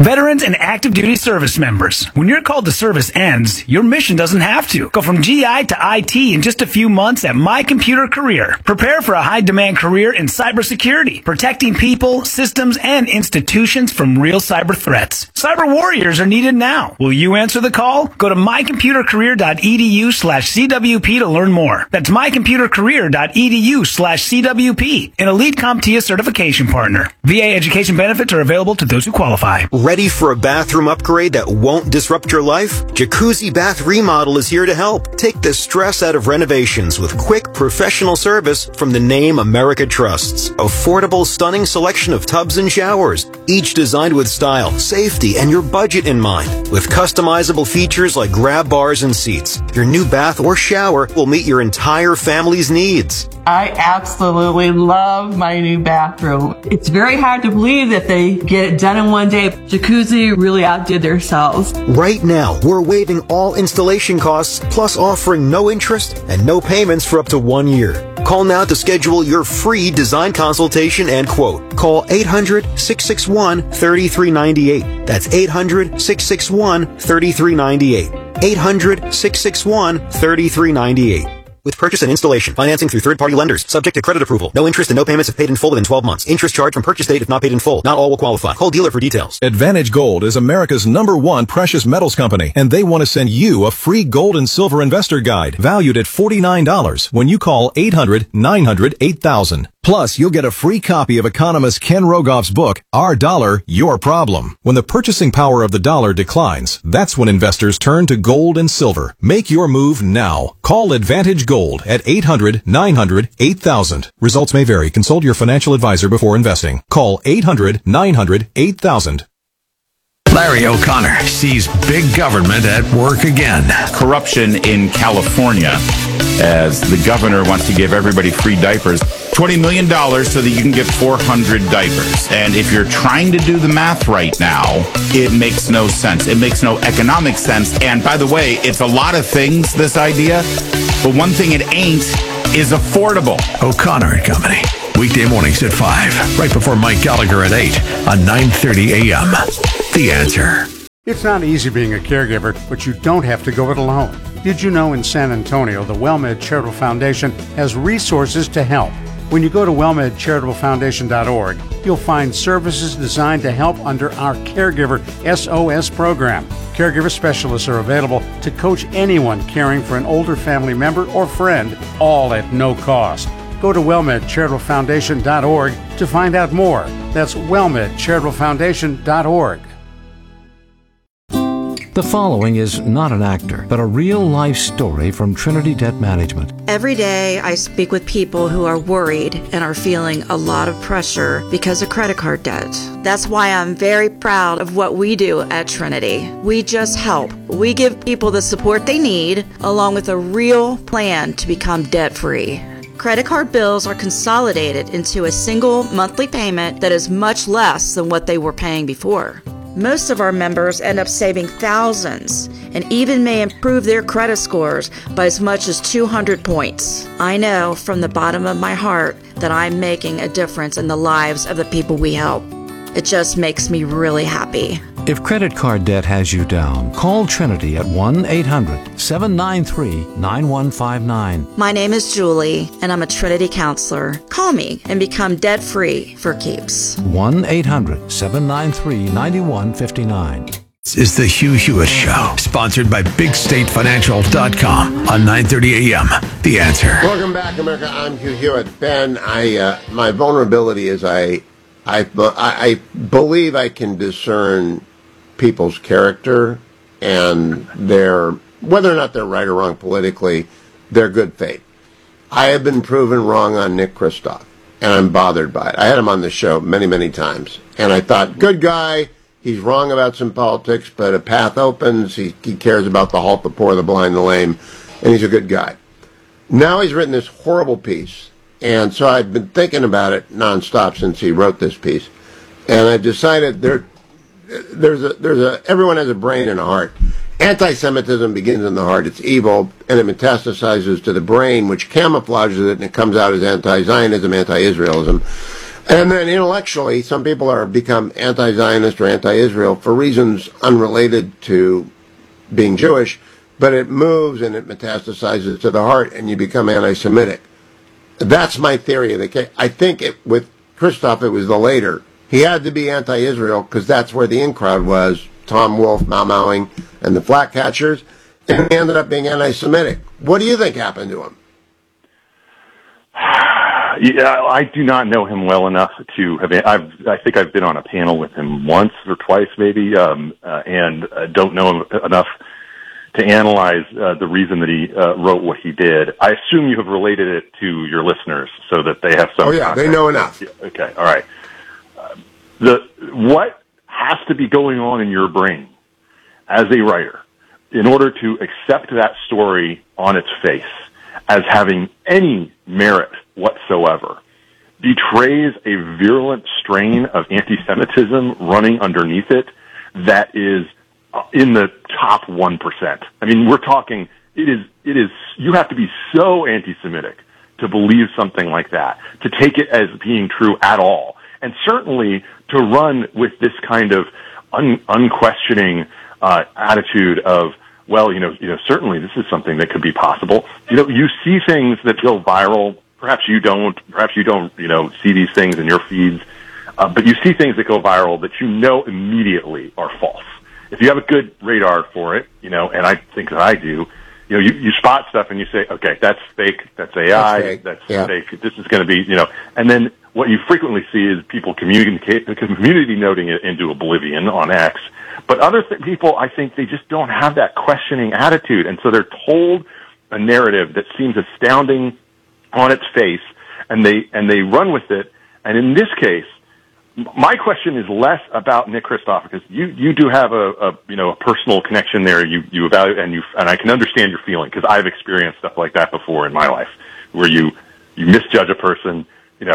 Veterans and active duty service members, when your call to service ends, your mission doesn't have to. Go from GI to IT in just a few months at My Computer Career. Prepare for a high-demand career in cybersecurity, protecting people, systems, and institutions from real cyber threats. Cyber warriors are needed now. Will you answer the call? Go to mycomputercareer.edu/CWP to learn more. That's mycomputercareer.edu/CWP, an elite CompTIA certification partner. VA education benefits are available to those who qualify. Ready for a bathroom upgrade that won't disrupt your life? Jacuzzi Bath Remodel is here to help. Take the stress out of renovations with quick, professional service from the name America trusts. Affordable, stunning selection of tubs and showers, each designed with style, safety, and your budget in mind. With customizable features like grab bars and seats, your new bath or shower will meet your entire family's needs. I absolutely love my new bathroom. It's very hard to believe that they get it done in one day. Jacuzzi really outdid themselves. Right now, we're waiving all installation costs, plus offering no interest and no payments for up to 1 year. Call now to schedule your free design consultation and quote. Call 800-661-3398. That's 800-661-3398. 800-661-3398. With purchase and installation, financing through third-party lenders, subject to credit approval. No interest and no payments if paid in full within 12 months. Interest charged from purchase date if not paid in full. Not all will qualify. Call dealer for details. Advantage Gold is America's #1 precious metals company, and they want to send you a free gold and silver investor guide valued at $49 when you call 800-900-8000. Plus, you'll get a free copy of economist Ken Rogoff's book, Our Dollar, Your Problem. When the purchasing power of the dollar declines, that's when investors turn to gold and silver. Make your move now. Call Advantage Gold at 800-900-8000. Results may vary. Consult your financial advisor before investing. Call 800-900-8000. Larry O'Connor sees big government at work again. Corruption in California, as the governor wants to give everybody free diapers. $20 million so that you can get 400 diapers. And if you're trying to do the math right now, it makes no sense. It makes no economic sense. And by the way, it's a lot of things, this idea, but one thing it ain't is affordable. O'Connor and Company. Weekday mornings at 5, right before Mike Gallagher at 8 on 930 a.m. The Answer. It's not easy being a caregiver, but you don't have to go it alone. Did you know in San Antonio, the WellMed Charitable Foundation has resources to help? When you go to wellmedcharitablefoundation.org, you'll find services designed to help under our Caregiver SOS program. Caregiver specialists are available to coach anyone caring for an older family member or friend, all at no cost. Go to wellmedcharitablefoundation.org to find out more. That's wellmedcharitablefoundation.org. The following is not an actor, but a real-life story from Trinity Debt Management. Every day I speak with people who are worried and are feeling a lot of pressure because of credit card debt. That's why I'm very proud of what we do at Trinity. We just help. We give people the support they need, along with a real plan to become debt-free. Credit card bills are consolidated into a single monthly payment that is much less than what they were paying before. Most of our members end up saving thousands and even may improve their credit scores by as much as 200 points. I know from the bottom of my heart that I'm making a difference in the lives of the people we help. It just makes me really happy. If credit card debt has you down, call Trinity at 1-800-793-9159. My name is Julie, and I'm a Trinity counselor. Call me and become debt-free for keeps. 1-800-793-9159. This is the Hugh Hewitt Show, sponsored by BigStateFinancial.com on 930 a.m. The Answer. Welcome back, America. I'm Hugh Hewitt. Ben, my vulnerability is I believe I can discern people's character and whether or not they're right or wrong politically, their good faith. I have been proven wrong on Nick Kristof, and I'm bothered by it. I had him on the show many, many times, and I thought, good guy, he's wrong about some politics, but a path opens, he cares about the halt, the poor, the blind, the lame, and he's a good guy. Now he's written this horrible piece, and so I've been thinking about it nonstop since he wrote this piece, and I've decided everyone has a brain and a heart. Anti-Semitism begins in the heart. It's evil, and it metastasizes to the brain, which camouflages it, and it comes out as anti-Zionism, anti-Israelism. And then intellectually, some people are become anti-Zionist or anti-Israel for reasons unrelated to being Jewish, but it moves and it metastasizes to the heart, and you become anti-Semitic. That's my theory of the case. I think with Christoph, it was the later. He had to be anti-Israel because that's where the in crowd was, Tom Wolfe, Mau-Mauing, and the Flatcatchers, and he ended up being anti-Semitic. What do you think happened to him? Yeah, I do not know him well enough to have. I think I've been on a panel with him once or twice, maybe, and don't know him enough to analyze the reason that he wrote what he did. I assume you have related it to your listeners so that they have some. Oh yeah, context. They know enough. Okay, all right. What has to be going on in your brain as a writer in order to accept that story on its face as having any merit whatsoever betrays a virulent strain of anti-Semitism running underneath it that is in the top 1%. I mean, we're talking, it is, you have to be so anti-Semitic to believe something like that, to take it as being true at all. And certainly to run with this kind of unquestioning attitude of, well, certainly this is something that could be possible. You see things that go viral. Perhaps you don't, see these things in your feeds. But you see things that go viral that immediately are false. If you have a good radar for it, and I think that I do, you spot stuff and you say, okay, that's fake, that's AI, that's fake, this is going to be, and then what you frequently see is people community noting it into oblivion on X. But other people, I think they just don't have that questioning attitude. And so they're told a narrative that seems astounding on its face, and they run with it. And in this case, my question is less about Nick Christoph, because you do have a personal connection there. You evaluate, and I can understand your feeling, because I've experienced stuff like that before in my life, where you misjudge a person.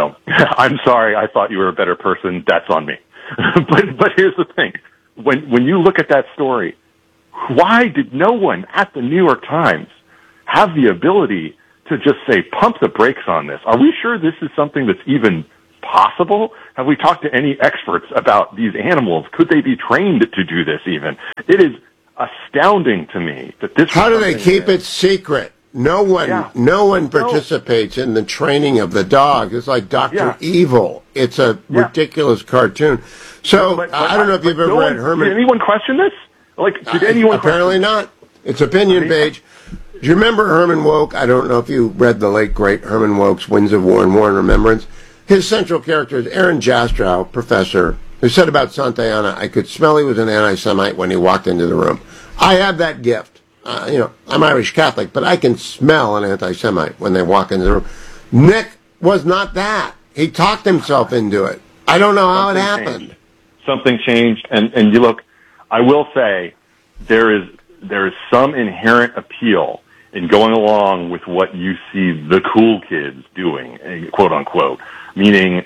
I'm sorry, I thought you were a better person. That's on me. But here's the thing. When you look at that story, why did no one at the New York Times have the ability to just say, pump the brakes on this? Are we sure this is something that's even possible? Have we talked to any experts about these animals? Could they be trained to do this even? It is astounding to me that this... How do they keep it secret? No one participates in the training of the dog. It's like Dr. Evil. It's a ridiculous cartoon. So, I don't know if you've ever read Herman... Did anyone question this? Did anyone apparently not. It's opinion page. Do you remember Herman Wouk? I don't know if you read the late, great Herman Wouk's Winds of War and War and Remembrance. His central character is Aaron Jastrow, professor, who said about Santayana, I could smell he was an anti-Semite when he walked into the room. I have that gift. I'm Irish Catholic, but I can smell an anti-Semite when they walk into the room. Nick was not that. He talked himself into it. I don't know how it happened. Something changed, and you look, I will say, there is some inherent appeal in going along with what you see the cool kids doing, quote unquote. Meaning,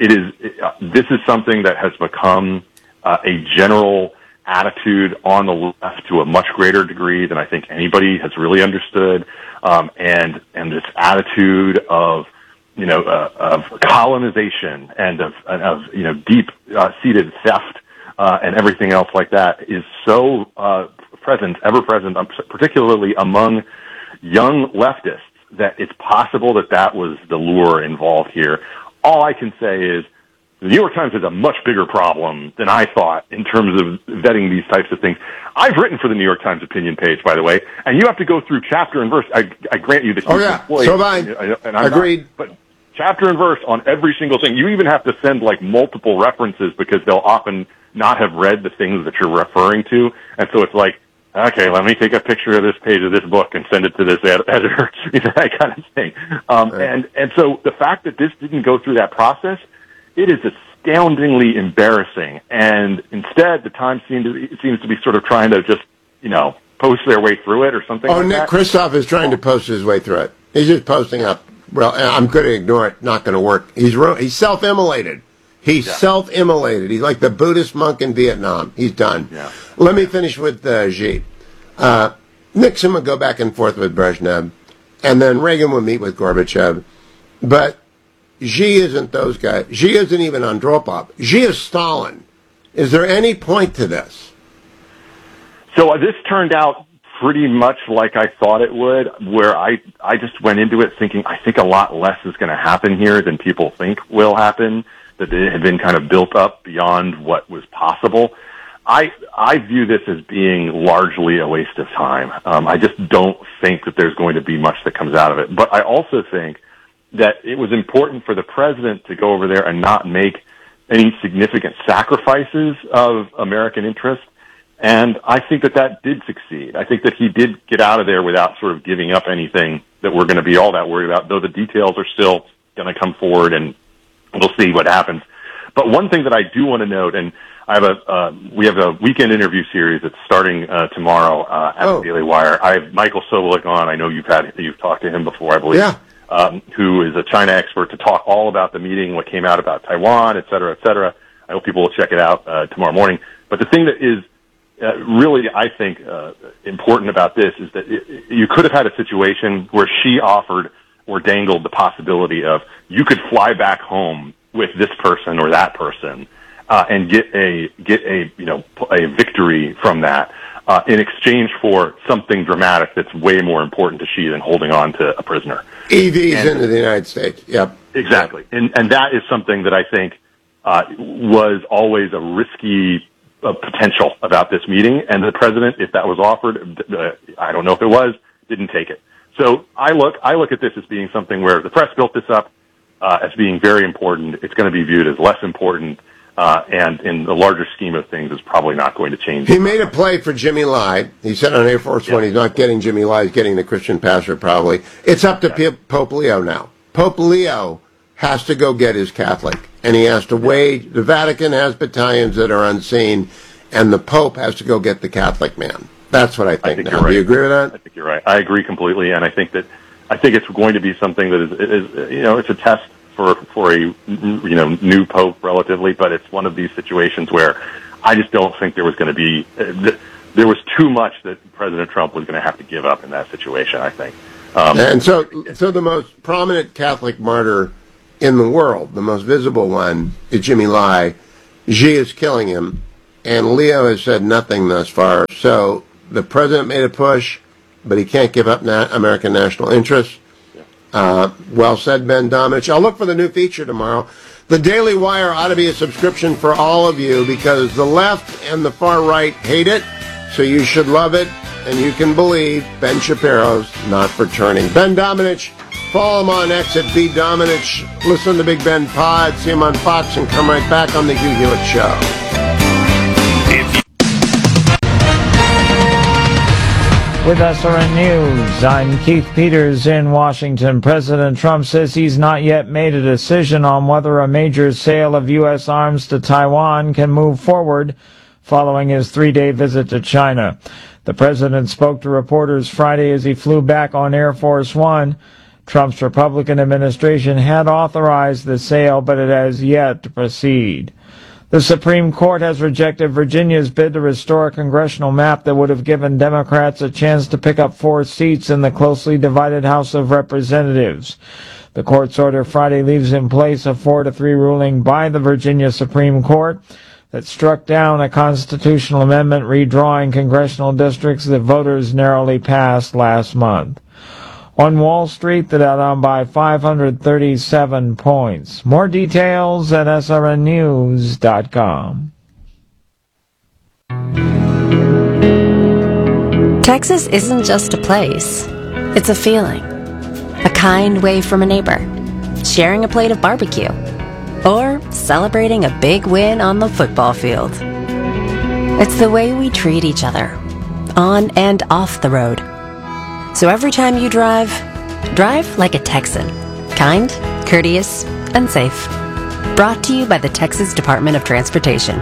this is something that has become a general attitude on the left to a much greater degree than I think anybody has really understood, and this attitude of colonization and of deep seated theft and everything else like that is so ever present, particularly among young leftists, that it's possible that was the lure involved here. All I can say is the New York Times is a much bigger problem than I thought in terms of vetting these types of things. I've written for the New York Times opinion page, by the way, and you have to go through chapter and verse. I grant you that. Oh yeah, so have I. And I'm agreed. But chapter and verse on every single thing. You even have to send multiple references because they'll often not have read the things that you're referring to, and so it's like, okay, let me take a picture of this page of this book and send it to this editor, that kind of thing. And so the fact that this didn't go through that process, it is astoundingly embarrassing. And instead, the Times seems to be sort of trying to just, post their way through it or something like that. Nick Christoph is trying to post his way through it. He's just posting up. Well, I'm going to ignore it. Not going to work. He's self-immolated. He's self-immolated. He's like the Buddhist monk in Vietnam. He's done. Yeah. Let me finish with Xi. Nixon would go back and forth with Brezhnev, and then Reagan would meet with Gorbachev. But Xi isn't those guys. Xi isn't even Andropov. Xi is Stalin. Is there any point to this? So this turned out pretty much like I thought it would, where I just went into it thinking I think a lot less is going to happen here than people think will happen, that it had been kind of built up beyond what was possible. I view this as being largely a waste of time. I just don't think that there's going to be much that comes out of it. But I also think that it was important for the president to go over there and not make any significant sacrifices of American interest. And I think that did succeed. I think that he did get out of there without sort of giving up anything that we're going to be all that worried about, though the details are still going to come forward and we'll see what happens. But one thing that I do want to note, and we have a weekend interview series that's starting tomorrow at the Daily Wire. I have Michael Sobolik on. I know you've talked to him before, I believe. Yeah. Who is a China expert, to talk all about the meeting, what came out about Taiwan, et cetera, et cetera. I hope people will check it out tomorrow morning. But the thing that is really, I think, important about this is that you could have had a situation where she offered or dangled the possibility of you could fly back home with this person or that person and get a victory from that in exchange for something dramatic that's way more important to Xi than holding on to a prisoner. EVs into the United States. Yep. Exactly. And that is something that I think was always a risky potential about this meeting. And the president, if that was offered, I don't know if it was, didn't take it. So I look at this as being something where the press built this up as being very important. It's going to be viewed as less important. And in the larger scheme of things, it's probably not going to change. He made a play for Jimmy Lai. He said on Air Force One, he's not getting Jimmy Lai, he's getting the Christian pastor probably. It's up to Pope Leo now. Pope Leo has to go get his Catholic, and he has to wage. The Vatican has battalions that are unseen, and the Pope has to go get the Catholic man. That's what I think. You're now. right. Do you agree with that? I think you're right. I agree completely, and I think it's going to be something that is it's a test for a new pope relatively, but it's one of these situations where I just don't think there was going to be there was too much that President Trump was going to have to give up in that situation, I think. And so the most prominent Catholic martyr in the world, the most visible one, is Jimmy Lai. Xi is killing him, and Leo has said nothing thus far. So the president made a push, but he can't give up American national interests. Well said, Ben Domenech. I'll look for the new feature tomorrow. The Daily Wire ought to be a subscription for all of you because the left and the far right hate it, so you should love it, and you can believe Ben Shapiro's not for turning. Ben Domenech, follow him on X at BDomenech. Listen to Big Ben Pod, see him on Fox, and come right back on the Hugh Hewitt Show. With SRN News, I'm Keith Peters in Washington. President Trump says he's not yet made a decision on whether a major sale of U.S. arms to Taiwan can move forward following his 3-day visit to China. The president spoke to reporters Friday as he flew back on Air Force One. Trump's Republican administration had authorized the sale, but it has yet to proceed. The Supreme Court has rejected Virginia's bid to restore a congressional map that would have given Democrats a chance to pick up 4 seats in the closely divided House of Representatives. The court's order Friday leaves in place a 4-3 ruling by the Virginia Supreme Court that struck down a constitutional amendment redrawing congressional districts that voters narrowly passed last month. On Wall Street, the Dow down by 537 points. More details at srnnews.com. Texas isn't just a place. It's a feeling. A kind wave from a neighbor. Sharing a plate of barbecue. Or celebrating a big win on the football field. It's the way we treat each other. On and off the road. So every time you drive like a Texan. Kind, courteous, and safe. Brought to you by the Texas Department of Transportation.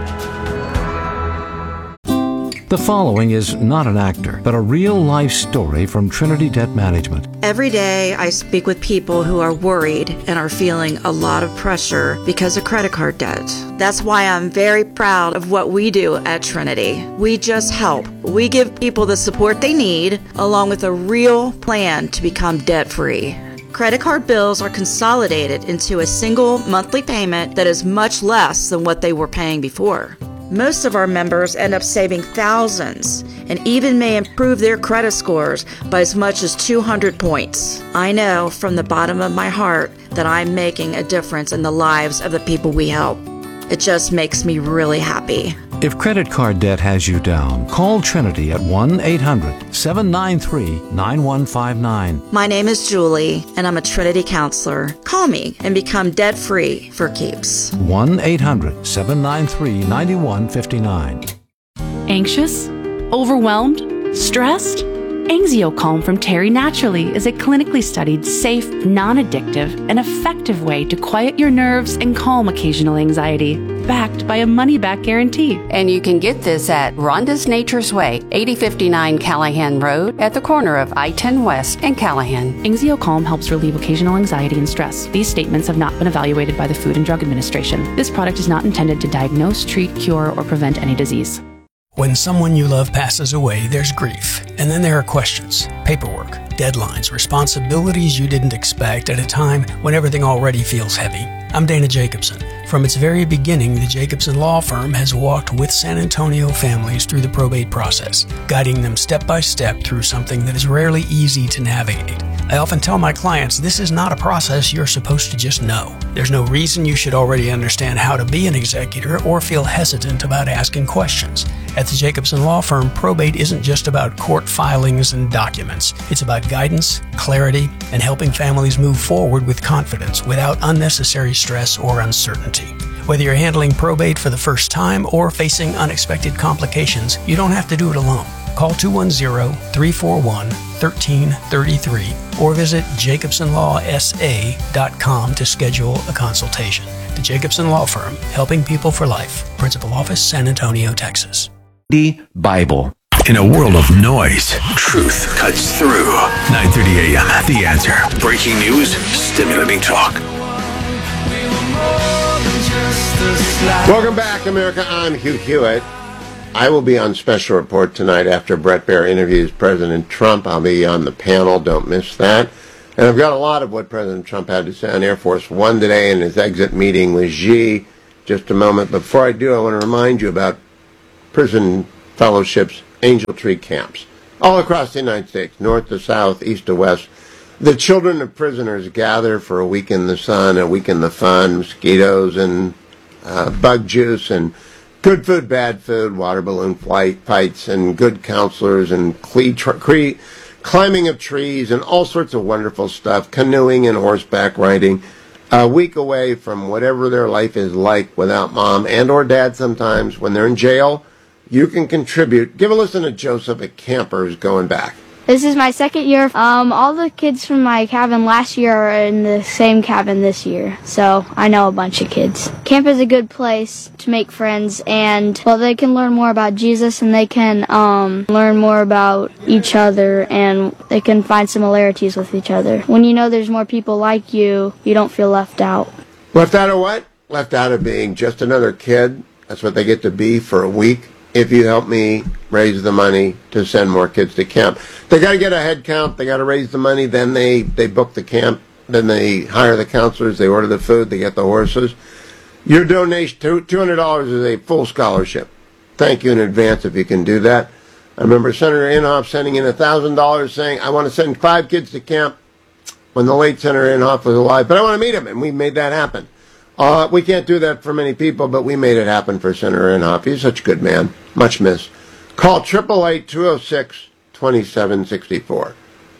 The following is not an actor, but a real-life story from Trinity Debt Management. Every day I speak with people who are worried and are feeling a lot of pressure because of credit card debt. That's why I'm very proud of what we do at Trinity. We just help. We give people the support they need, along with a real plan to become debt-free. Credit card bills are consolidated into a single monthly payment that is much less than what they were paying before. Most of our members end up saving thousands and even may improve their credit scores by as much as 200 points. I know from the bottom of my heart that I'm making a difference in the lives of the people we help. It just makes me really happy. If credit card debt has you down, call Trinity at 1-800-793-9159. My name is Julie, and I'm a Trinity counselor. Call me and become debt-free for keeps. 1-800-793-9159. Anxious? Overwhelmed? Stressed? Anxiocalm from Terry Naturally is a clinically studied, safe, non-addictive, and effective way to quiet your nerves and calm occasional anxiety, backed by a money-back guarantee. And you can get this at Rhonda's Nature's Way, 8059 Callahan Road, at the corner of I-10 West and Callahan. Anxiocalm helps relieve occasional anxiety and stress. These statements have not been evaluated by the Food and Drug Administration. This product is not intended to diagnose, treat, cure, or prevent any disease. When someone you love passes away, there's grief. And then there are questions, paperwork, deadlines, responsibilities you didn't expect at a time when everything already feels heavy. I'm Dana Jacobson. From its very beginning, the Jacobson Law Firm has walked with San Antonio families through the probate process, guiding them step by step through something that is rarely easy to navigate. I often tell my clients this is not a process you're supposed to just know. There's no reason you should already understand how to be an executor or feel hesitant about asking questions. At the Jacobson Law Firm, probate isn't just about court filings and documents. It's about guidance, clarity, and helping families move forward with confidence without unnecessary stress or uncertainty. Whether you're handling probate for the first time or facing unexpected complications, you don't have to do it alone. Call 210-341-1333 or visit jacobsonlawsa.com to schedule a consultation. The Jacobson Law Firm, helping people for life. Principal Office, San Antonio, Texas. The Bible. In a world of noise, truth cuts through. 9:30 a.m. The Answer. Breaking news, stimulating talk. Welcome back, America. I'm Hugh Hewitt. I will be on Special Report tonight after Bret Baier interviews President Trump. I'll be on the panel. Don't miss that. And I've got a lot of what President Trump had to say on Air Force One today in his exit meeting with Xi. Just a moment. Before I do, I want to remind you about prison fellowships, Angel Tree camps, all across the United States, north to south, east to west. The children of prisoners gather for a week in the sun, a week in the fun, mosquitoes and bug juice and good food, bad food, water balloon fights, and good counselors and climbing of trees and all sorts of wonderful stuff, canoeing and horseback riding. A week away from whatever their life is like without mom and or dad sometimes. When they're in jail, you can contribute. Give a listen to Joseph at Campers Going Back. This is my second year. All the kids from my cabin last year are in the same cabin this year, so I know a bunch of kids. Camp is a good place to make friends, and well, they can learn more about Jesus, and they can learn more about each other, and they can find similarities with each other. When you know there's more people like you, you don't feel left out. Left out of what? Left out of being just another kid. That's what they get to be for a week. If you help me raise the money to send more kids to camp. They got to get a head count. They got to raise the money. Then they book the camp. Then they hire the counselors. They order the food. They get the horses. Your donation, $200 is a full scholarship. Thank you in advance if you can do that. I remember Senator Inhofe sending in $1,000 saying, I want to send 5 kids to camp when the late Senator Inhofe was alive, but I want to meet him, and we made that happen. We can't do that for many people, but we made it happen for Senator Inhofe. He's such a good man. Much missed. Call 888-206-2764.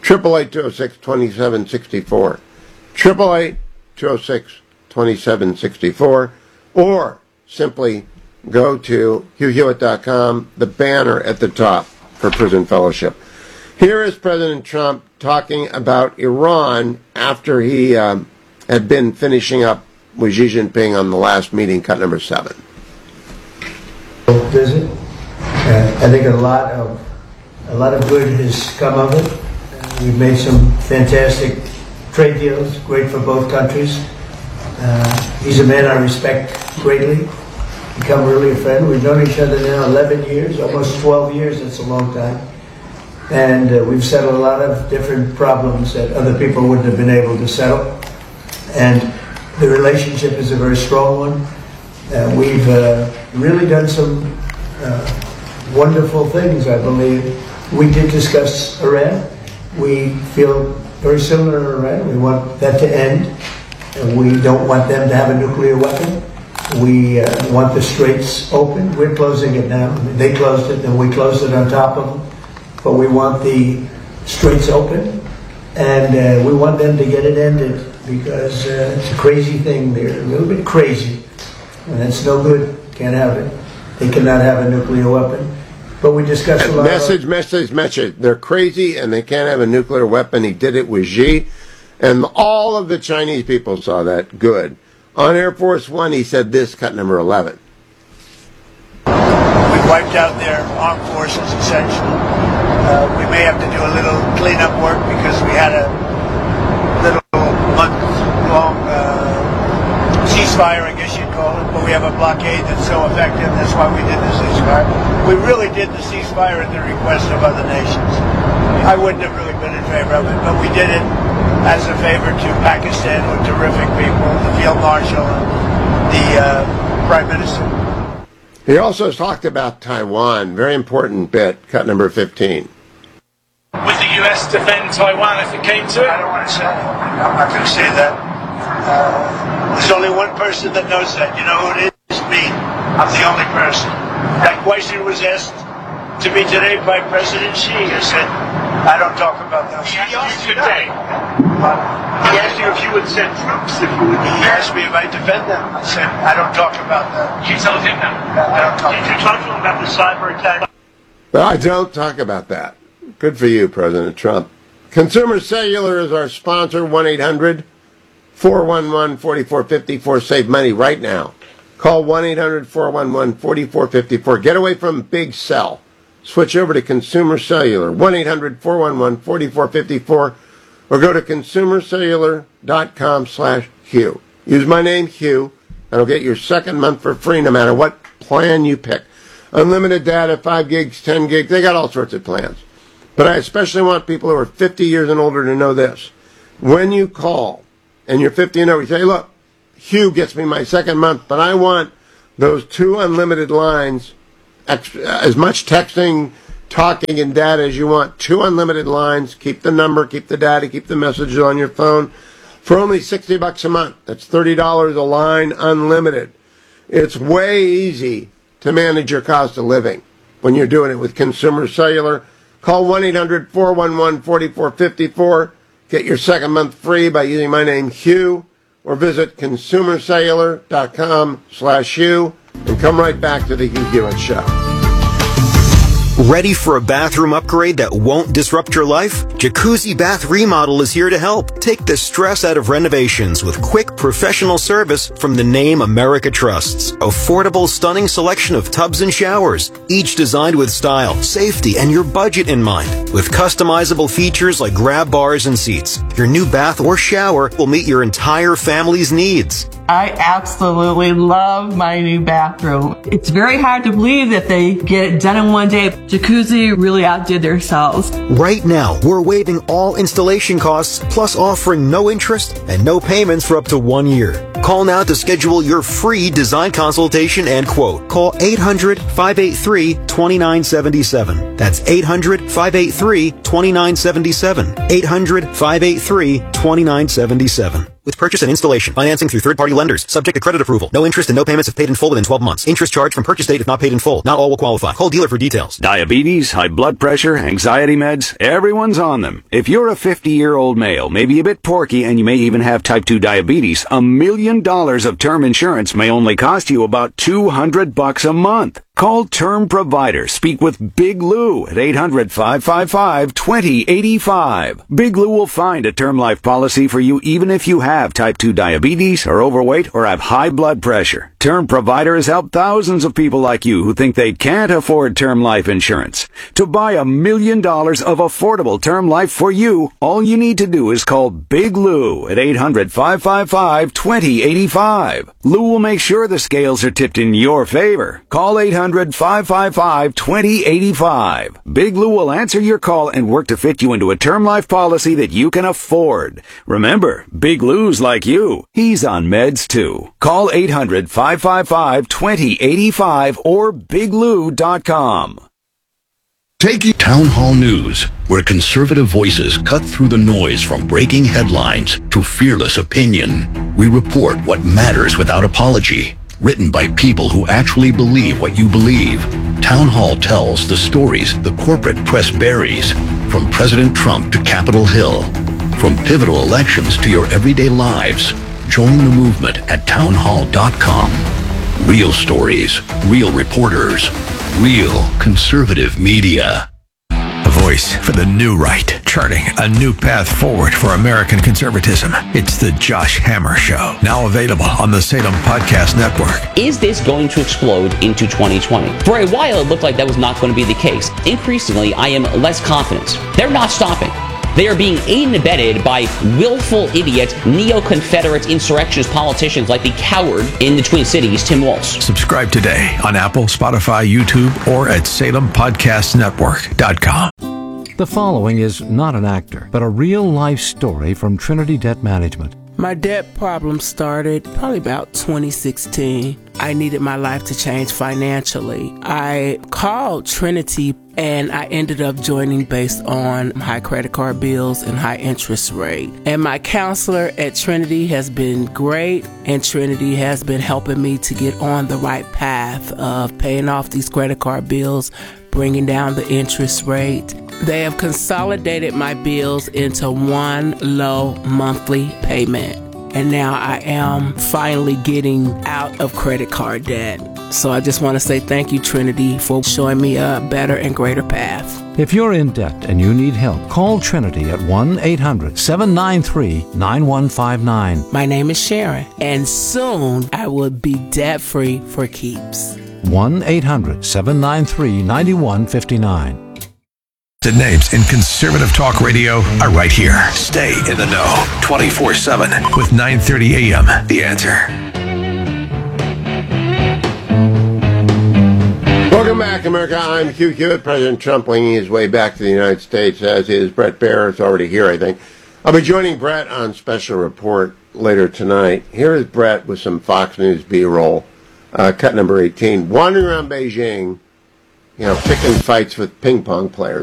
888-206-2764. 888-206-2764. Or simply go to HughHewitt.com, the banner at the top for Prison Fellowship. Here is President Trump talking about Iran after he had been finishing up with Xi Jinping on the last meeting, cut number 7. Visit. I think a lot of good has come of it. We've made some fantastic trade deals, great for both countries. He's a man I respect greatly. Become really a friend. We've known each other now 11 years, almost 12 years. That's a long time. And we've settled a lot of different problems that other people wouldn't have been able to settle. And the relationship is a very strong one. We've really done some wonderful things, I believe. We did discuss Iran. We feel very similar to Iran. We want that to end. And we don't want them to have a nuclear weapon. We want the straits open. We're closing it now. They closed it, and we closed it on top of them. But we want the straits open, and we want them to get it ended, because it's a crazy thing. They're a little bit crazy, and that's no good. Can't have it. They cannot have a nuclear weapon. But we discussed a lot Message. They're crazy, and they can't have a nuclear weapon. He did it with Xi, and all of the Chinese people saw that. Good. On Air Force One, he said this, cut number 11. We wiped out their armed forces, essentially. We may have to do a little cleanup work because we had a little month-long ceasefire, I guess you'd call it, but we have a blockade that's so effective. That's why we did the ceasefire. We really did the ceasefire at the request of other nations. I wouldn't have really been in favor of it, but we did it as a favor to Pakistan with terrific people, the Field Marshal and the Prime Minister. He also talked about Taiwan. Very important bit, cut number 15. Would the U.S. defend Taiwan if it came to it? I don't want to say that. I'm not going to say that. There's only one person that knows that. You know who it is? Me. I'm the only person. That question was asked to me today by President Xi. I said, I don't talk about that. He asked you today. He asked you if you would send troops, if you would. He asked me if I defend them. I said, I don't talk about that. You told him that. I don't talk. Did you talk to him about the cyber attack? But I don't talk about that. Good for you, President Trump. Consumer Cellular is our sponsor, 1-800-411-4454. Save money right now. Call 1-800-411-4454. Get away from Big Cell. Switch over to Consumer Cellular, 1-800-411-4454, or go to consumercellular.com/Hugh. Use my name, Hugh, and I'll get your second month for free no matter what plan you pick. Unlimited data, 5 gigs, 10 gigs, they got all sorts of plans. But I especially want people who are 50 years and older to know this. When you call and you're 50 and over, you say, look, Hugh gets me my second month, but I want those 2 unlimited lines, as much texting, talking, and data as you want. 2 unlimited lines. Keep the number, keep the data, keep the messages on your phone for only $60 a month. That's $30 a line, unlimited. It's way easy to manage your cost of living when you're doing it with Consumer Cellular. Call 1-800-411-4454. Get your second month free by using my name, Hugh, or visit consumercellular.com/Hugh, and come right back to the Hugh Hewitt Show. Ready for a bathroom upgrade that won't disrupt your life? Jacuzzi Bath Remodel is here to help. Take the stress out of renovations with quick professional service from the name America trusts. Affordable, stunning selection of tubs and showers, each designed with style, safety, and your budget in mind. With customizable features like grab bars and seats, your new bath or shower will meet your entire family's needs. I absolutely love my new bathroom. It's very hard to believe that they get it done in one day. Jacuzzi really outdid themselves. Right now, we're waiving all installation costs, plus offering no interest and no payments for up to 1 year. Call now to schedule your free design consultation and quote. Call 800-583-2977. That's 800-583-2977. 800-583-2977. With purchase and installation, financing through third-party lenders, subject to credit approval. No interest and no payments if paid in full within 12 months. Interest charged from purchase date if not paid in full. Not all will qualify. Call dealer for details. Diabetes, high blood pressure, anxiety meds, everyone's on them. If you're a 50-year-old male, maybe a bit porky, and you may even have type 2 diabetes, $1 million of term insurance may only cost you about $200 a month. Call Term Provider. Speak with Big Lou at 800-555-2085. Big Lou will find a term life policy for you even if you have type 2 diabetes, are overweight, or have high blood pressure. Term Provider has helped thousands of people like you who think they can't afford term life insurance. To buy $1 million of affordable term life for you, all you need to do is call Big Lou at 800-555-2085. Lou will make sure the scales are tipped in your favor. Call 800 800-555-2085. Big Lou will answer your call and work to fit you into a term life policy that you can afford. Remember, Big Lou's like you. He's on meds too. Call 800-555-2085 or biglou.com. Take Town Hall News, where conservative voices cut through the noise from breaking headlines to fearless opinion. We report what matters without apology. Written by people who actually believe what you believe. Town Hall tells the stories the corporate press buries, from President Trump to Capitol Hill. From pivotal elections to your everyday lives. Join the movement at townhall.com. Real stories, real reporters, real conservative media. A voice for the new right, charting a new path forward for American conservatism. It's the Josh Hammer Show, now available on the Salem Podcast Network. Is this going to explode into 2020? For a while, it looked like that was not going to be the case. Increasingly, I am less confident. They're not stopping. They are being aided and abetted by willful idiot, neo-Confederate insurrectionist politicians like the coward in the Twin Cities, Tim Walz. Subscribe today on Apple, Spotify, YouTube, or at SalemPodcastNetwork.com. The following is not an actor, but a real-life story from Trinity Debt Management. My debt problem started probably about 2016. I needed my life to change financially. I called Trinity and I ended up joining based on high credit card bills and high interest rate. And my counselor at Trinity has been great, and Trinity has been helping me to get on the right path of paying off these credit card bills, bringing down the interest rate. They have consolidated my bills into one low monthly payment. And now I am finally getting out of credit card debt. So I just want to say thank you, Trinity, for showing me a better and greater path. If you're in debt and you need help, call Trinity at 1-800-793-9159. My name is Sharon, and soon I will be debt-free for keeps. 1-800-793-9159. The names in conservative talk radio are right here. Stay in the know 24/7 with 9:30 a.m. The Answer. Welcome back, America. I'm Hugh Hewitt. President Trump winging his way back to the United States, as is Brett Baer. It's already here, I think. I'll be joining Brett on Special Report later tonight. Here is Brett with some Fox News B-roll. Cut number 18. Wandering around Beijing, picking fights with ping pong players.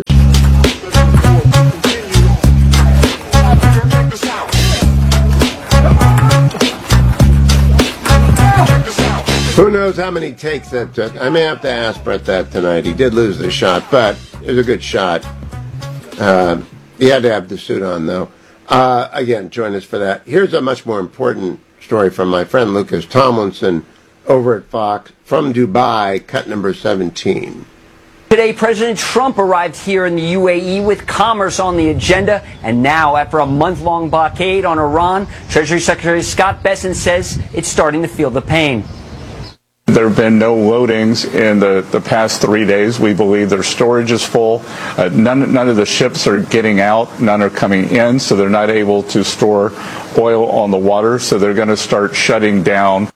Who knows how many takes that took? I may have to ask Brett that tonight. He did lose the shot, but it was a good shot. He had to have the suit on, though. Again, join us for that. Here's a much more important story from my friend Lucas Tomlinson over at Fox from Dubai, cut number 17. Today, President Trump arrived here in the UAE with commerce on the agenda. And now, after a month-long blockade on Iran, Treasury Secretary Scott Bessent says it's starting to feel the pain. There have been no loadings in the past 3 days. We believe their storage is full. None of the ships are getting out. None are coming in, so they're not able to store oil on the water. So they're going to start shutting down.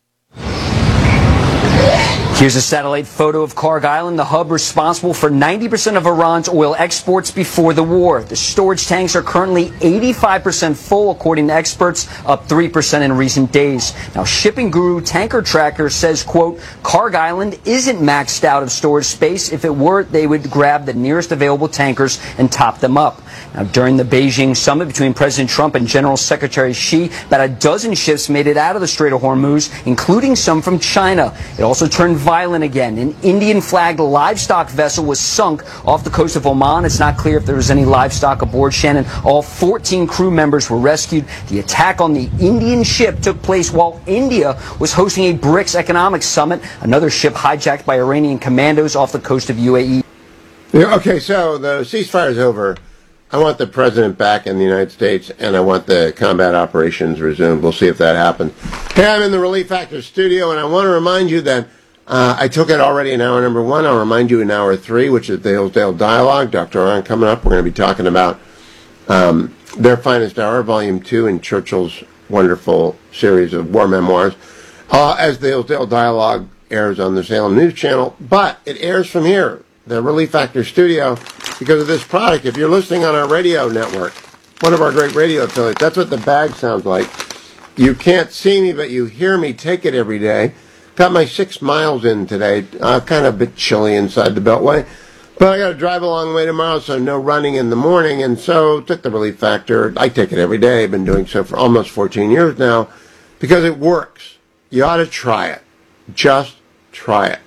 Here's a satellite photo of Kharg Island, the hub responsible for 90% of Iran's oil exports before the war. The storage tanks are currently 85% full, according to experts, up 3% in recent days. Now, shipping guru Tanker Tracker says, quote, Kharg Island isn't maxed out of storage space. If it were, they would grab the nearest available tankers and top them up. Now, during the Beijing summit between President Trump and General Secretary Xi, about a dozen ships made it out of the Strait of Hormuz, including some from China. It also turned violent again. An Indian-flagged livestock vessel was sunk off the coast of Oman. It's not clear if there was any livestock aboard. Shannon, all 14 crew members were rescued. The attack on the Indian ship took place while India was hosting a BRICS economic summit. Another ship hijacked by Iranian commandos off the coast of UAE. Yeah, okay, so the ceasefire is over. I want the president back in the United States, and I want the combat operations resumed. We'll see if that happens. Hey, I'm in the Relief Factor studio, and I want to remind you that I took it already in hour number 1. I'll remind you in hour 3, which is the Hillsdale Dialogue. Dr. Aron coming up. We're going to be talking about Their Finest Hour, Volume 2, in Churchill's wonderful series of war memoirs. As the Hillsdale Dialogue airs on the Salem News Channel, but it airs from here, the Relief Factor studio, because of this product. If you're listening on our radio network, one of our great radio affiliates, that's what the bag sounds like. You can't see me, but you hear me take it every day. Got my 6 miles in today. Kind of a bit chilly inside the Beltway. But I got to drive a long way tomorrow, so no running in the morning. And so took the Relief Factor. I take it every day. I've been doing so for almost 14 years now because it works. You ought to try it. Just try it.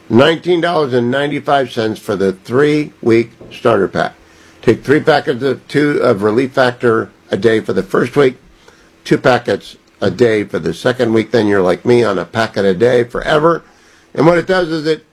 $19.95 for the 3-week starter pack. Take 3 packets of Relief Factor a day for the first week, 2 packets a day for the second week. Then you're like me on a packet a day forever. And what it does is it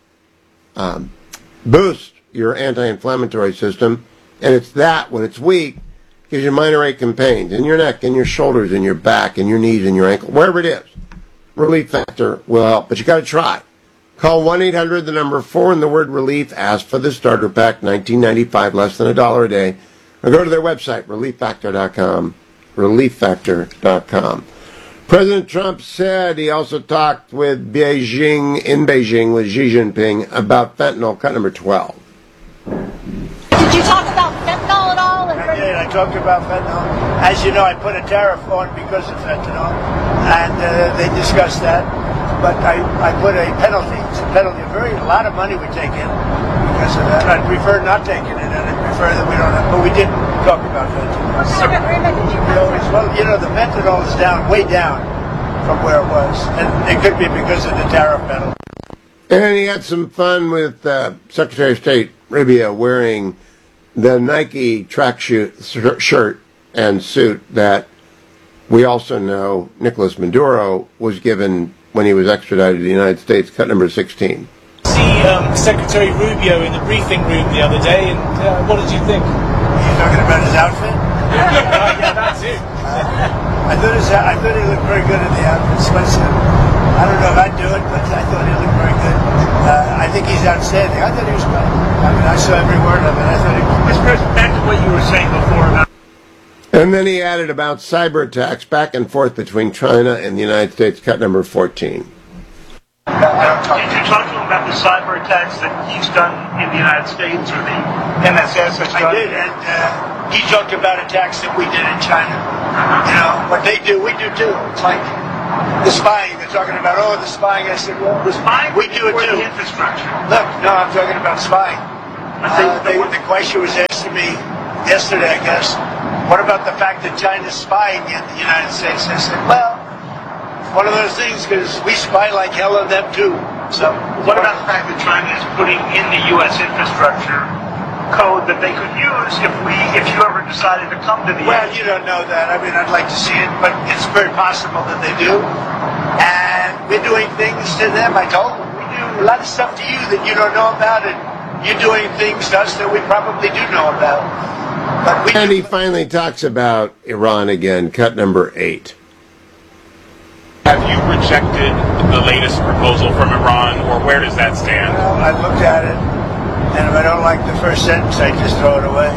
boosts your anti-inflammatory system, and it's that when it's weak gives you minor ache and pains in your neck, in your shoulders, in your back, in your knees, in your ankle, wherever it is. Relief Factor will help, but you got to try. Call 1-800, the number 4 and the word relief. Ask for the starter pack, $19.95, less than $1 a day. Or go to their website, relieffactor.com. Relieffactor.com. President Trump said he also talked with in Beijing with Xi Jinping about fentanyl, cut number 12. Did you talk about fentanyl at all? I did. I talked about fentanyl. As you know, I put a tariff on because of fentanyl, and they discussed that. But I put a penalty. It's a penalty. A lot of money we take in because of that. I'd prefer not taking it, and I'd prefer that we don't have. But we didn't talk about fentanyl. What kind of agreement did you come to? Well, you know, the fentanyl is down, way down from where it was, and it could be because of the tariff penalty. And he had some fun with Secretary of State Rubio wearing the Nike track shirt and suit that we also know Nicolas Maduro was given when he was extradited to the United States, cut number 16. See Secretary Rubio in the briefing room the other day, and what did you think? Are you talking about his outfit? Yeah, that's it. I thought he looked very good in the outfit. I don't know if I'd do it, but I thought he looked very good. I think he's outstanding. I thought he was great. I mean, I saw every word of it. I thought he was great. Back to what you were saying before about... And then he added about cyber attacks back and forth between China and the United States, cut number 14. Did you talk to him about the cyber attacks that he's done in the United States or the MSS has done? I did, and he talked about attacks that we did in China. You know, what they do, we do too. It's like the spying. They're talking about, the spying. I said, well, the spying, we do it too. The infrastructure. Look, no, I'm talking about spying. The question was asked to me yesterday, I guess. What about the fact that China's spying in the United States? I said, well, it's one of those things because we spy like hell on them too. So, what about the fact that China is putting in the U.S. infrastructure code that they could use if you ever decided to come to the Well, you don't know that. I mean, I'd like to see it, but it's very possible that they do. And we're doing things to them. I told them, we do a lot of stuff to you that you don't know about, and you're doing things to us that we probably do know about. And he finally talks about Iran again, cut number 8. Have you rejected the latest proposal from Iran, or where does that stand? Well, I looked at it, and if I don't like the first sentence, I just throw it away.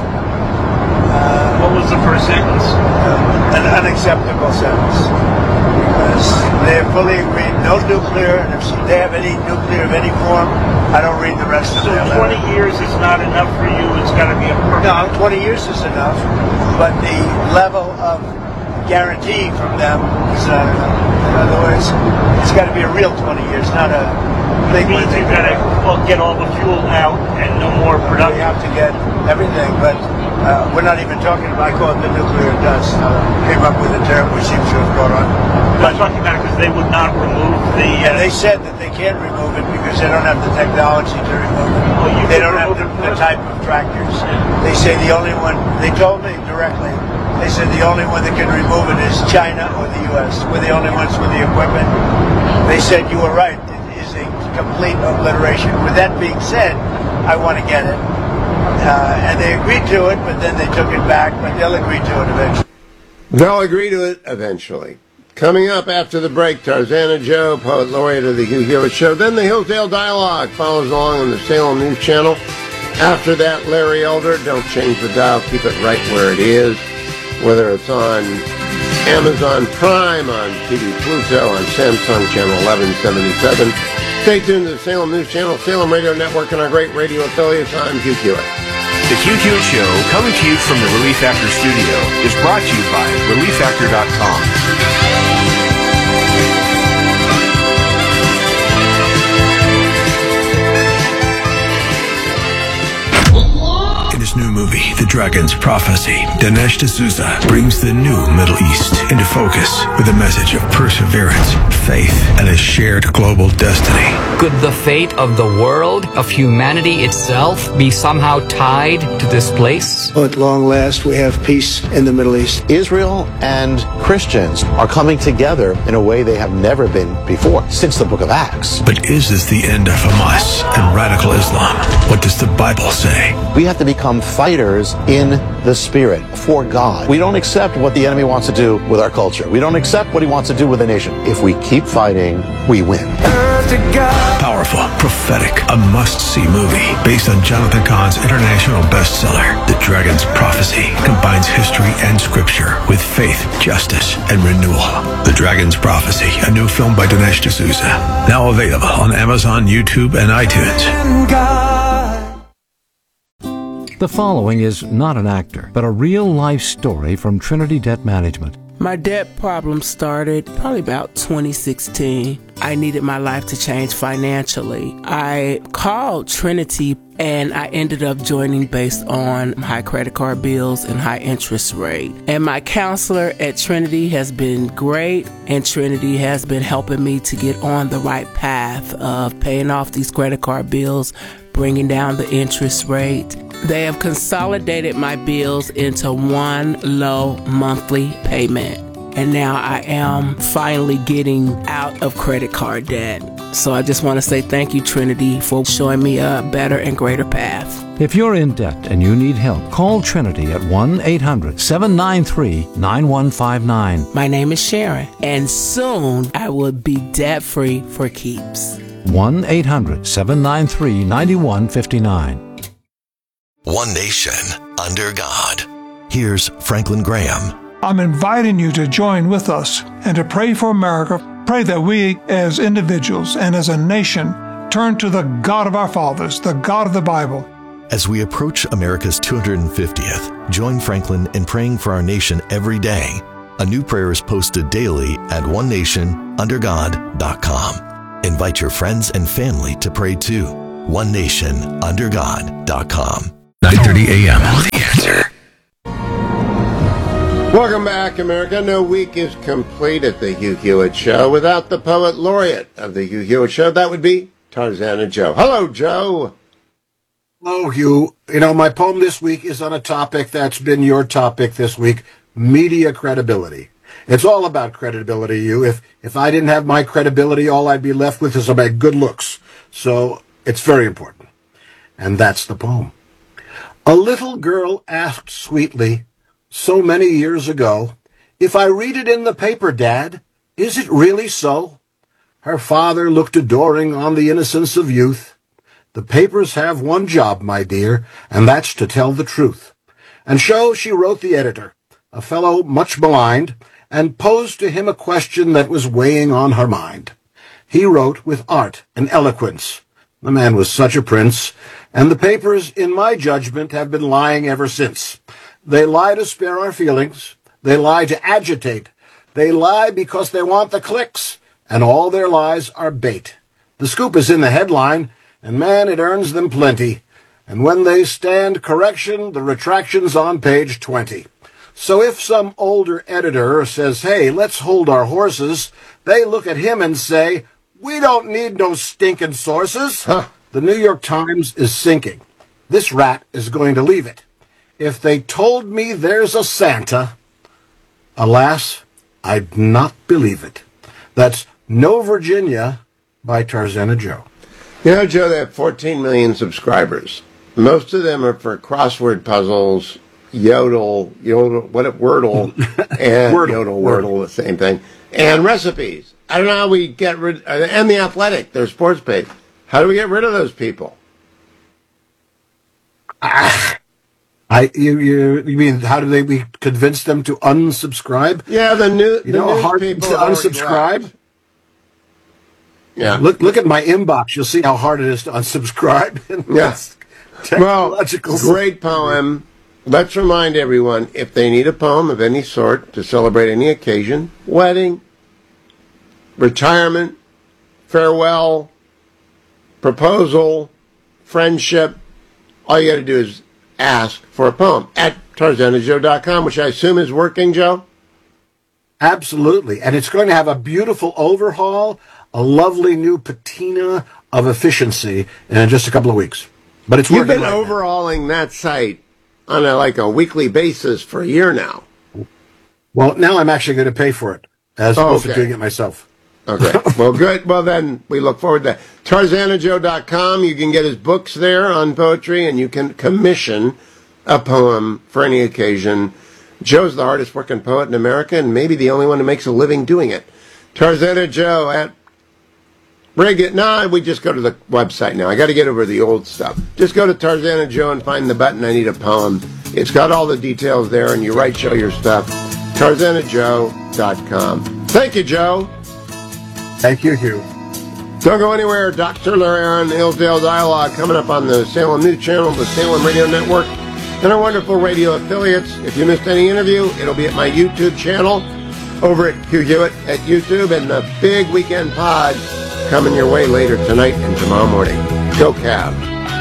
What was the first sentence? An unacceptable sentence. Because they're fully agreed, no nuclear, and if they have any nuclear of any form, I don't read the rest of it. So 20 years is not enough for you, it's got to be a perfect... No, 20 years is enough, but the level of guarantee from them is not enough. In other words, it's got to be a real 20 years, not a big one. You've got to get all the fuel out and no more production. We have to get everything, but we're not even talking about, I call it the nuclear dust. Came up with a term which seems to have caught on. I'm talking about it because they would not remove the... And they said that they can't remove it because they don't have the technology to remove it. Well, they don't have the type of tractors. They say the only one, they told me directly, they said the only one that can remove it is China or the U.S. We're the only ones with the equipment. They said you were right. It is a complete obliteration. With that being said, I want to get it. And they agreed to it, but then they took it back, but they'll agree to it eventually. They'll agree to it eventually. Coming up after the break, Tarzana Joe, poet laureate of the Hugh Hewitt Show. Then the Hillsdale Dialogue follows along on the Salem News Channel. After that, Larry Elder. Don't change the dial. Keep it right where it is. Whether it's on Amazon Prime, on TV Pluto, on Samsung Channel 1177, Stay tuned to the Salem News Channel, Salem Radio Network, and our great radio affiliates. I'm Hugh Hewitt. The Hugh Hewitt Show, coming to you from the Relief Factor studio, is brought to you by ReliefFactor.com. In his new movie, The Dragon's Prophecy, Dinesh D'Souza brings the new Middle East into focus with a message of perseverance, faith, and a shared global destiny. Could the fate of the world, of humanity itself, be somehow tied to this place? At long last, we have peace in the Middle East. Israel and Christians are coming together in a way they have never been before, since the book of Acts. But is this the end of Hamas and radical Islam? What does the Bible say? We have to become fighters in the Spirit for God. We don't accept what the enemy wants to do with our culture. We don't accept what he wants to do with the nation. If we keep fighting, we win. Powerful, prophetic, a must-see movie based on Jonathan Cahn's international bestseller, The Dragon's Prophecy, combines history and scripture with faith, justice, and renewal. The Dragon's Prophecy, a new film by Dinesh D'Souza, now available on Amazon, YouTube, and iTunes. The following is not an actor, but a real-life story from Trinity Debt Management. My debt problem started probably about 2016. I needed my life to change financially. I called Trinity and I ended up joining based on high credit card bills and high interest rate. And my counselor at Trinity has been great, and Trinity has been helping me to get on the right path of paying off these credit card bills, bringing down the interest rate. They have consolidated my bills into one low monthly payment. And now I am finally getting out of credit card debt. So I just want to say thank you, Trinity, for showing me a better and greater path. If you're in debt and you need help, call Trinity at 1-800-793-9159. My name is Sharon, and soon I will be debt-free for keeps. 1-800-793-9159. One nation, under God. Here's Franklin Graham. I'm inviting you to join with us and to pray for America. Pray that we as individuals and as a nation turn to the God of our fathers, the God of the Bible. As we approach America's 250th, join Franklin in praying for our nation every day. A new prayer is posted daily at onenationundergod.com. Invite your friends and family to pray too. onenationundergod.com. 9:30 a.m. The Answer. Welcome back, America. No week is complete at the Hugh Hewitt Show without the poet laureate of the Hugh Hewitt Show. That would be Tarzana Joe. Hello, Joe. Hello, Hugh. You know, my poem this week is on a topic that's been your topic this week, media credibility. It's all about credibility, Hugh. If I didn't have my credibility, all I'd be left with is my good looks. So it's very important. And that's the poem. A little girl asked sweetly, so many years ago, if I read it in the paper, Dad, is it really so? Her father looked adoring on the innocence of youth. The papers have one job, my dear, and that's to tell the truth. And so she wrote the editor, a fellow much maligned, and posed to him a question that was weighing on her mind. He wrote with art and eloquence. The man was such a prince, and the papers, in my judgment, have been lying ever since. They lie to spare our feelings. They lie to agitate. They lie because they want the clicks, and all their lies are bait. The scoop is in the headline, and man, it earns them plenty. And when they stand correction, the retraction's on page 20. So if some older editor says, hey, let's hold our horses, they look at him and say, we don't need no stinking sources. The New York Times is sinking. This rat is going to leave it. If they told me there's a Santa, alas, I'd not believe it. That's No Virginia by Tarzana Joe. You know, Joe, they have 14 million subscribers. Most of them are for crossword puzzles, Wordle, and Wordle, the same thing, and recipes. I don't know how we get rid, and The Athletic, their sports page. How do we get rid of those people? You mean how do we convince them to unsubscribe? Yeah, the news hard people to unsubscribe. Yeah. Look at my inbox. You'll see how hard it is to unsubscribe. Yes. Well, great poem. Let's remind everyone, if they need a poem of any sort to celebrate any occasion, wedding, retirement, farewell, proposal, friendship, all you got to do is ask for a poem at TarzanaJoe.com, which I assume is working, Joe? Absolutely. And it's going to have a beautiful overhaul, a lovely new patina of efficiency in just a couple of weeks. But it's You've working. been overhauling that site on a weekly basis for a year now. Well, now I'm actually going to pay for it, as opposed to doing it myself. Okay. Well, good. Well, then we look forward to that. TarzanaJoe.com. You can get his books there on poetry, and you can commission a poem for any occasion. Joe's the hardest working poet in America, and maybe the only one who makes a living doing it. Tarzana Joe at we just go to the website now. I got to get over the old stuff. Just go to Tarzana Joe and find the button, I need a poem. It's got all the details there, and you write Joe your stuff. TarzanaJoe.com. Thank you, Joe. Thank you, Hugh. Don't go anywhere. Dr. Larry on Hillsdale Dialogue coming up on the Salem News Channel, the Salem Radio Network, and our wonderful radio affiliates. If you missed any interview, it'll be at my YouTube channel over at Hugh Hewitt at YouTube, and the big weekend pod coming your way later tonight and tomorrow morning. Go Cavs.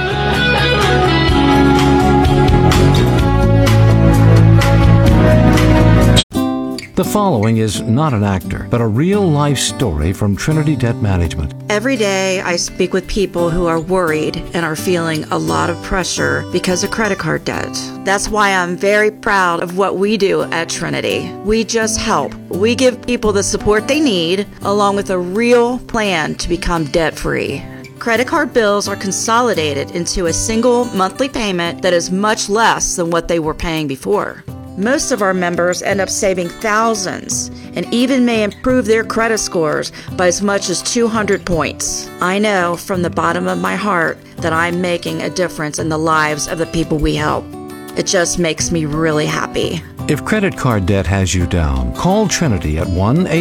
The following is not an actor, but a real-life story from Trinity Debt Management. Every day I speak with people who are worried and are feeling a lot of pressure because of credit card debt. That's why I'm very proud of what we do at Trinity. We just help. We give people the support they need, along with a real plan to become debt-free. Credit card bills are consolidated into a single monthly payment that is much less than what they were paying before. Most of our members end up saving thousands and even may improve their credit scores by as much as 200 points. I know from the bottom of my heart that I'm making a difference in the lives of the people we help. It just makes me really happy. If credit card debt has you down, call Trinity at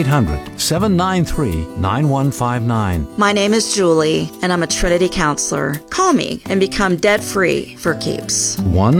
1-800-793-9159. My name is Julie, and I'm a Trinity counselor. Call me and become debt-free for keeps.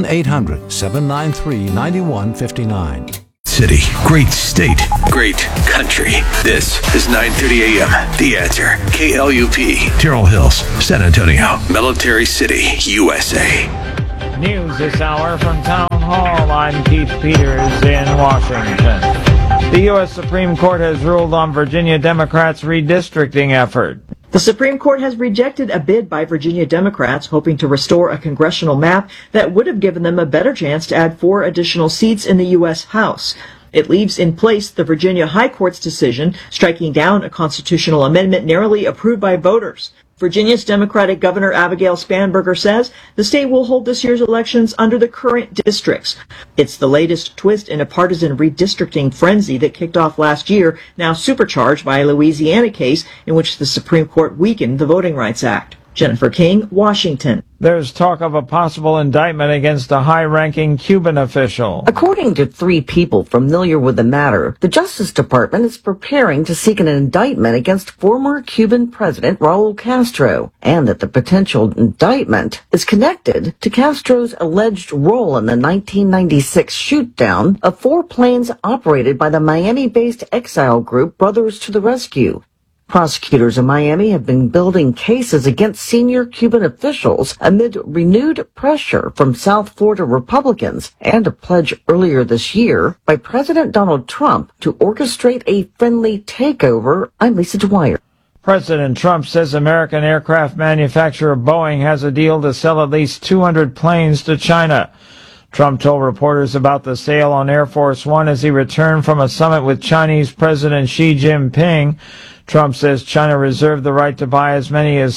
1-800-793-9159. City, great state, great country. This is 9:30 a.m. The Answer, KLUP, Terrell Hills, San Antonio, Military City, USA. News this hour from Town Hall. I'm Keith Peters in Washington. The U.S. Supreme Court has ruled on Virginia Democrats' redistricting effort. The Supreme Court has rejected a bid by Virginia Democrats hoping to restore a congressional map that would have given them a better chance to add 4 additional seats in the U.S. House. It leaves in place the Virginia High Court's decision striking down a constitutional amendment narrowly approved by voters. Virginia's Democratic Governor Abigail Spanberger says the state will hold this year's elections under the current districts. It's the latest twist in a partisan redistricting frenzy that kicked off last year, now supercharged by a Louisiana case in which the Supreme Court weakened the Voting Rights Act. Jennifer King, Washington. There's talk of a possible indictment against a high-ranking Cuban official. According to 3 people familiar with the matter, the Justice Department is preparing to seek an indictment against former Cuban President Raul Castro, and that the potential indictment is connected to Castro's alleged role in the 1996 shoot-down of 4 planes operated by the Miami-based exile group Brothers to the Rescue. Prosecutors in Miami have been building cases against senior Cuban officials amid renewed pressure from South Florida Republicans and a pledge earlier this year by President Donald Trump to orchestrate a friendly takeover. I'm Lisa Dwyer. President Trump says American aircraft manufacturer Boeing has a deal to sell at least 200 planes to China. Trump told reporters about the sale on Air Force One as he returned from a summit with Chinese President Xi Jinping. Trump says China reserved the right to buy as many as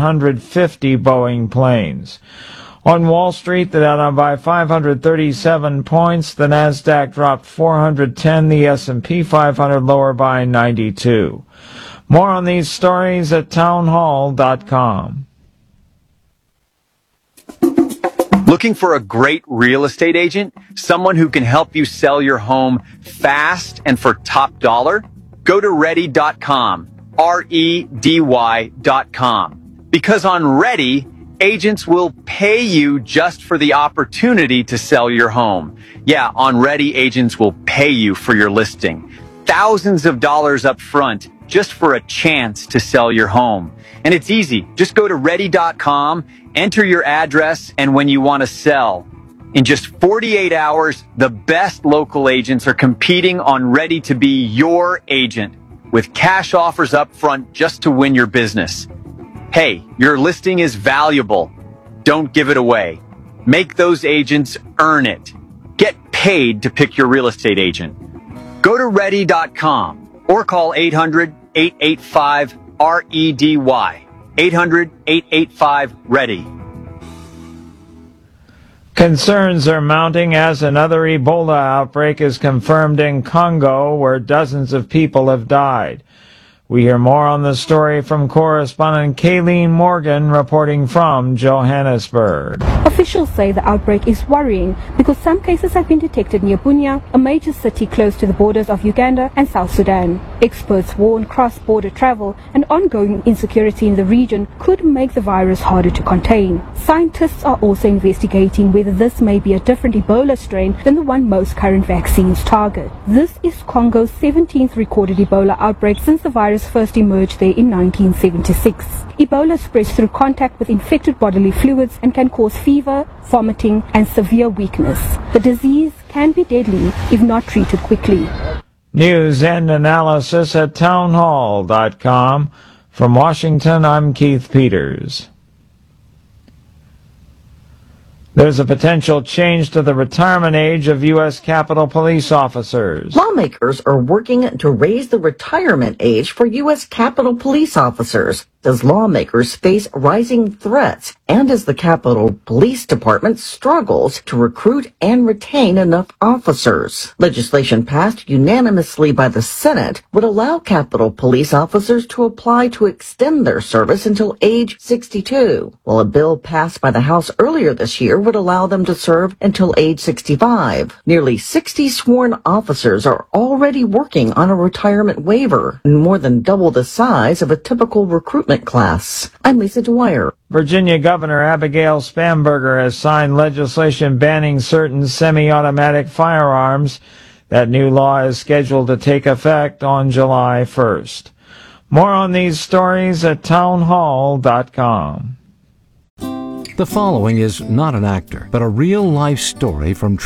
750 Boeing planes. On Wall Street, the Dow down by 537 points. The Nasdaq dropped 410. The S&P 500 lower by 92. More on these stories at townhall.com. Looking for a great real estate agent? Someone who can help you sell your home fast and for top dollar? Go to Ready.com. REDY.com. Because on Ready, agents will pay you just for the opportunity to sell your home. Yeah, on Ready, agents will pay you for your listing. Thousands of dollars up front just for a chance to sell your home. And it's easy. Just go to Ready.com, enter your address, and when you want to sell. In just 48 hours, the best local agents are competing on Ready to be your agent with cash offers up front just to win your business. Hey, your listing is valuable. Don't give it away. Make those agents earn it. Get paid to pick your real estate agent. Go to Ready.com or call 800-885-REDY. 800-885-READY. Concerns are mounting as another Ebola outbreak is confirmed in Congo, where dozens of people have died. We hear more on the story from correspondent Kayleen Morgan reporting from Johannesburg. Officials say the outbreak is worrying because some cases have been detected near Bunia, a major city close to the borders of Uganda and South Sudan. Experts warn cross-border travel and ongoing insecurity in the region could make the virus harder to contain. Scientists are also investigating whether this may be a different Ebola strain than the one most current vaccines target. This is Congo's 17th recorded Ebola outbreak since the virus first emerged there in 1976. Ebola spreads through contact with infected bodily fluids and can cause fever, vomiting, and severe weakness. The disease can be deadly if not treated quickly. News and analysis at townhall.com. From Washington, I'm Keith Peters. There's a potential change to the retirement age of U.S. Capitol Police officers. Lawmakers are working to raise the retirement age for U.S. Capitol Police officers as lawmakers face rising threats and as the Capitol Police Department struggles to recruit and retain enough officers. Legislation passed unanimously by the Senate would allow Capitol Police officers to apply to extend their service until age 62, while a bill passed by the House earlier this year would allow them to serve until age 65. Nearly 60 sworn officers are already working on a retirement waiver, more than double the size of a typical recruitment class. I'm Lisa Dwyer. Virginia Governor Abigail Spanberger has signed legislation banning certain semi-automatic firearms. That new law is scheduled to take effect on July 1st. More on these stories at townhall.com. The following is not an actor, but a real-life story from